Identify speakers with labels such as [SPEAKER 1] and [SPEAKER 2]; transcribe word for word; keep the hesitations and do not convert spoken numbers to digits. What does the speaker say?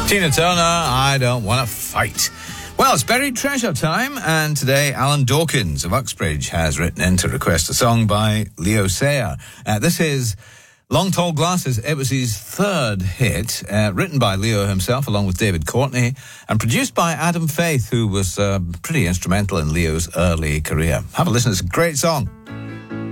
[SPEAKER 1] Tina Turner, I Don't Want to Fight. Well, it's buried treasure time, and today Alan Dawkins of Uxbridge has written in to request a song by Leo Sayer. Uh, this is Long Tall Glasses. It was his third hit, uh, written by Leo himself along with David Courtney, and produced by Adam Faith, who was uh, pretty instrumental in Leo's early career. Have a listen, it's a great song.